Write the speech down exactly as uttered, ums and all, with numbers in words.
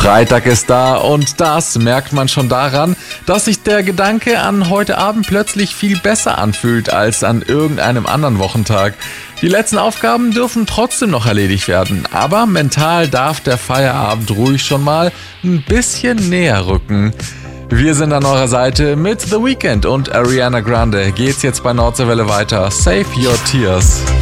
Freitag ist da und das merkt man schon daran, dass sich der Gedanke an heute Abend plötzlich viel besser anfühlt als an irgendeinem anderen Wochentag. Die letzten Aufgaben dürfen trotzdem noch erledigt werden, aber mental darf der Feierabend ruhig schon mal ein bisschen näher rücken. Wir sind an eurer Seite mit The Weeknd und Ariana Grande. Geht's jetzt bei Nordseewelle weiter. Save Your Tears.